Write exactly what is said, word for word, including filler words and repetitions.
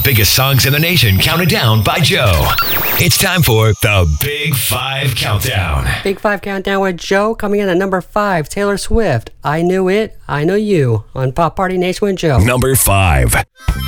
biggest songs in the nation counted down by Joe. It's time for the Big Five Countdown. Big Five Countdown with Joe. Coming in at number five, Taylor Swift. I Knew It, I Know You on Pop Party Nation with Joe. Number five.